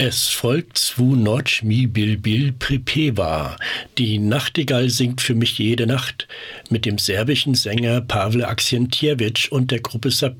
Es folgt Svu noc mi bil bil pripeva. Die Nachtigall singt für mich jede Nacht mit dem serbischen Sänger Pavle Aksentjevic und der Gruppe Sapir.